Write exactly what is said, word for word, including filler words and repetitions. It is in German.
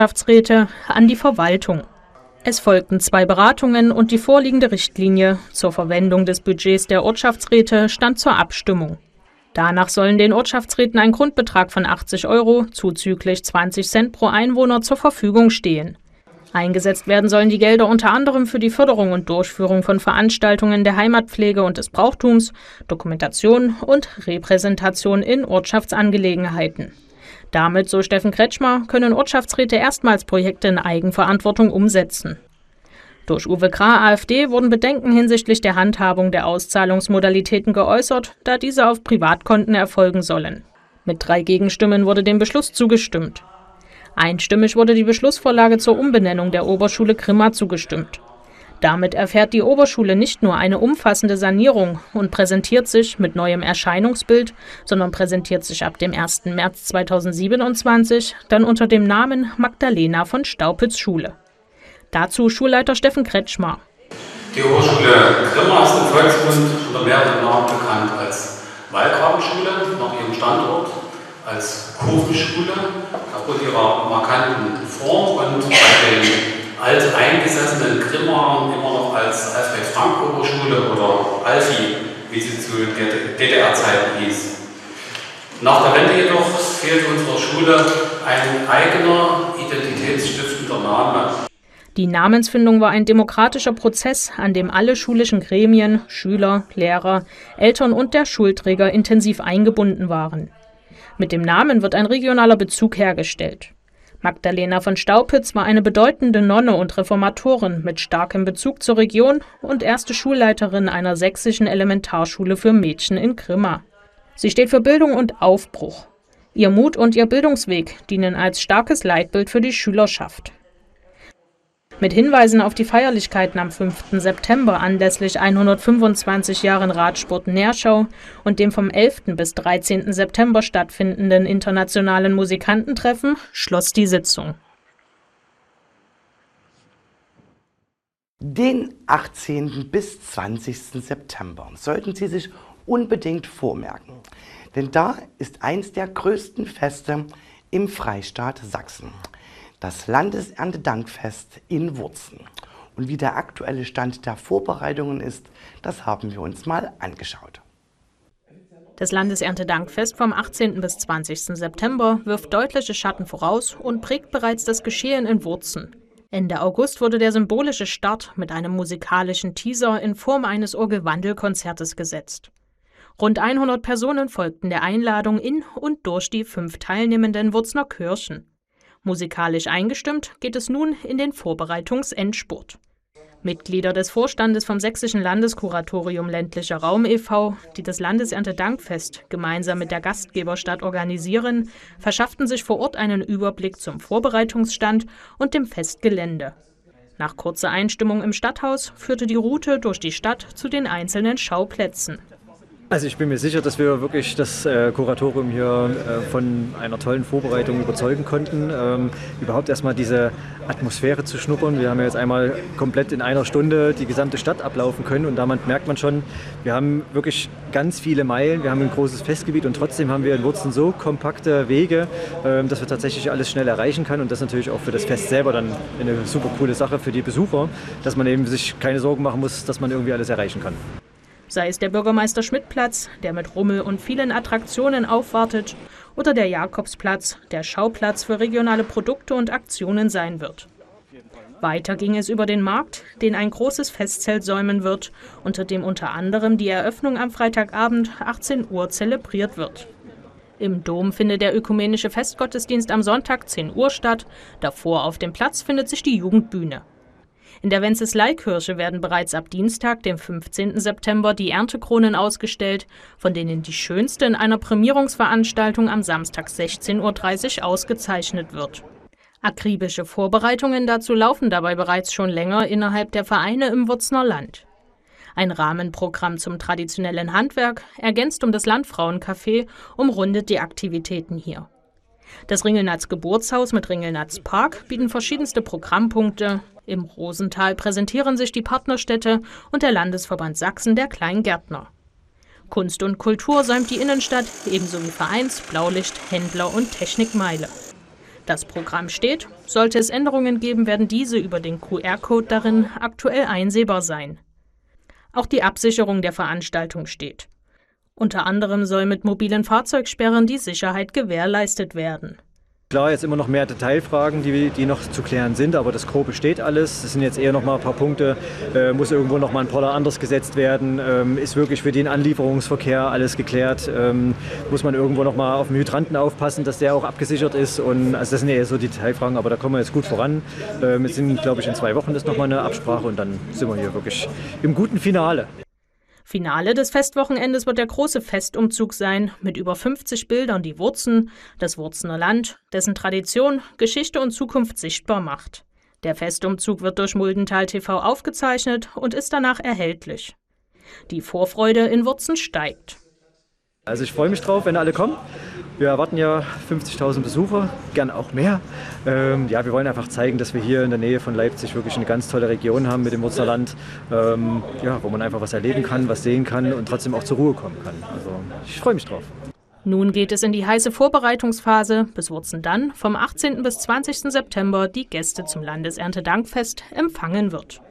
Ortschaftsräte an die Verwaltung. Es folgten zwei Beratungen und die vorliegende Richtlinie zur Verwendung des Budgets der Ortschaftsräte stand zur Abstimmung. Danach sollen den Ortschaftsräten ein Grundbetrag von achtzig Euro zuzüglich zwanzig Cent pro Einwohner zur Verfügung stehen. Eingesetzt werden sollen die Gelder unter anderem für die Förderung und Durchführung von Veranstaltungen der Heimatpflege und des Brauchtums, Dokumentation und Repräsentation in Ortschaftsangelegenheiten. Damit, so Steffen Kretschmer, können Ortschaftsräte erstmals Projekte in Eigenverantwortung umsetzen. Durch Uwe Krah, AfD, wurden Bedenken hinsichtlich der Handhabung der Auszahlungsmodalitäten geäußert, da diese auf Privatkonten erfolgen sollen. Mit drei Gegenstimmen wurde dem Beschluss zugestimmt. Einstimmig wurde die Beschlussvorlage zur Umbenennung der Oberschule Grimma zugestimmt. Damit erfährt die Oberschule nicht nur eine umfassende Sanierung und präsentiert sich mit neuem Erscheinungsbild, sondern präsentiert sich ab dem ersten März zweitausendsiebenundzwanzig dann unter dem Namen Magdalena von Staupitz Schule. Dazu Schulleiter Steffen Kretschmer. Die Oberschule Grimma ist im Volksmund unter mehreren Namen bekannt als Wallgrabenschule, nach ihrem Standort, als Kurvenschule, aufgrund ihrer markanten Form und bei den alteingesessenen Grimma immer noch als Alfred-Frank-Oberschule oder Alfi, wie sie zu D D R-Zeiten hieß. Nach der Wende jedoch fehlt unserer Schule ein eigener, identitätsstiftender Name. Die Namensfindung war ein demokratischer Prozess, an dem alle schulischen Gremien, Schüler, Lehrer, Eltern und der Schulträger intensiv eingebunden waren. Mit dem Namen wird ein regionaler Bezug hergestellt. Magdalena von Staupitz war eine bedeutende Nonne und Reformatorin mit starkem Bezug zur Region und erste Schulleiterin einer sächsischen Elementarschule für Mädchen in Grimma. Sie steht für Bildung und Aufbruch. Ihr Mut und ihr Bildungsweg dienen als starkes Leitbild für die Schülerschaft. Mit Hinweisen auf die Feierlichkeiten am fünften September anlässlich hundertfünfundzwanzig Jahren Radsport Närschau und dem vom elften bis dreizehnten September stattfindenden internationalen Musikantentreffen schloss die Sitzung. Den achtzehnten bis zwanzigsten September sollten Sie sich unbedingt vormerken, denn da ist eins der größten Feste im Freistaat Sachsen. Das Landeserntedankfest in Wurzen. Und wie der aktuelle Stand der Vorbereitungen ist, das haben wir uns mal angeschaut. Das Landeserntedankfest vom achtzehnten bis zwanzigsten September wirft deutliche Schatten voraus und prägt bereits das Geschehen in Wurzen. Ende August wurde der symbolische Start mit einem musikalischen Teaser in Form eines Orgelwandelkonzertes gesetzt. Rund hundert Personen folgten der Einladung in und durch die fünf teilnehmenden Wurzner Kirchen. Musikalisch eingestimmt geht es nun in den Vorbereitungsendspurt. Mitglieder des Vorstandes vom Sächsischen Landeskuratorium Ländlicher Raum e V, die das Landeserntedankfest gemeinsam mit der Gastgeberstadt organisieren, verschafften sich vor Ort einen Überblick zum Vorbereitungsstand und dem Festgelände. Nach kurzer Einstimmung im Stadthaus führte die Route durch die Stadt zu den einzelnen Schauplätzen. Also ich bin mir sicher, dass wir wirklich das äh, Kuratorium hier äh, von einer tollen Vorbereitung überzeugen konnten, ähm, überhaupt erstmal diese Atmosphäre zu schnuppern. Wir haben ja jetzt einmal komplett in einer Stunde die gesamte Stadt ablaufen können und damit merkt man schon, wir haben wirklich ganz viele Meilen, wir haben ein großes Festgebiet und trotzdem haben wir in Wurzen so kompakte Wege, äh, dass wir tatsächlich alles schnell erreichen können und das natürlich auch für das Fest selber dann eine super coole Sache für die Besucher, dass man eben sich keine Sorgen machen muss, dass man irgendwie alles erreichen kann. Sei es der Bürgermeister-Schmidt-Platz, der mit Rummel und vielen Attraktionen aufwartet, oder der Jakobsplatz, der Schauplatz für regionale Produkte und Aktionen sein wird. Weiter ging es über den Markt, den ein großes Festzelt säumen wird, unter dem unter anderem die Eröffnung am Freitagabend achtzehn Uhr zelebriert wird. Im Dom findet der ökumenische Festgottesdienst am Sonntag zehn Uhr statt, davor auf dem Platz findet sich die Jugendbühne. In der Wenceslaikirche werden bereits ab Dienstag, dem fünfzehnten September, die Erntekronen ausgestellt, von denen die schönste in einer Prämierungsveranstaltung am Samstag sechzehn Uhr dreißig ausgezeichnet wird. Akribische Vorbereitungen dazu laufen dabei bereits schon länger innerhalb der Vereine im Wurzner Land. Ein Rahmenprogramm zum traditionellen Handwerk, ergänzt um das Landfrauencafé, umrundet die Aktivitäten hier. Das Ringelnatz Geburtshaus mit Ringelnatz Park bieten verschiedenste Programmpunkte. Im Rosental präsentieren sich die Partnerstädte und der Landesverband Sachsen der Kleingärtner. Kunst und Kultur säumt die Innenstadt, ebenso wie Vereins-, Blaulicht-, Händler- und Technikmeile. Das Programm steht. Sollte es Änderungen geben, werden diese über den Q R-Code darin aktuell einsehbar sein. Auch die Absicherung der Veranstaltung steht. Unter anderem soll mit mobilen Fahrzeugsperren die Sicherheit gewährleistet werden. Klar, jetzt immer noch mehr Detailfragen, die, die noch zu klären sind, aber das Grobe steht alles. Es sind jetzt eher noch mal ein paar Punkte. Äh, muss irgendwo noch mal ein Poller anders gesetzt werden? Ähm, ist wirklich für den Anlieferungsverkehr alles geklärt? Ähm, muss man irgendwo noch mal auf den Hydranten aufpassen, dass der auch abgesichert ist? Und, also das sind eher so Detailfragen, aber da kommen wir jetzt gut voran. Ähm, jetzt sind, glaube ich, in zwei Wochen ist noch mal eine Absprache und dann sind wir hier wirklich im guten Finale. Finale des Festwochenendes wird der große Festumzug sein, mit über fünfzig Bildern, die Wurzen, das Wurzener Land, dessen Tradition, Geschichte und Zukunft sichtbar macht. Der Festumzug wird durch Muldental T V aufgezeichnet und ist danach erhältlich. Die Vorfreude in Wurzen steigt. Also ich freue mich drauf, wenn alle kommen. Wir erwarten ja fünfzigtausend Besucher, gern auch mehr. Ähm, ja, wir wollen einfach zeigen, dass wir hier in der Nähe von Leipzig wirklich eine ganz tolle Region haben mit dem Wurzener Land, ähm, ja, wo man einfach was erleben kann, was sehen kann und trotzdem auch zur Ruhe kommen kann. Also ich freue mich drauf. Nun geht es in die heiße Vorbereitungsphase, bis Wurzen dann vom achtzehnten bis zwanzigsten September die Gäste zum Landeserntedankfest empfangen wird.